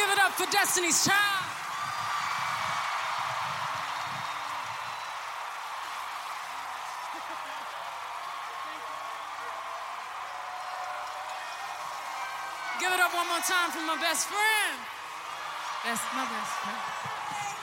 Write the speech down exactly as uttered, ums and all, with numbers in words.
Give it up for Destiny's Child. Give it up one more time for my best friend. That's my best friend.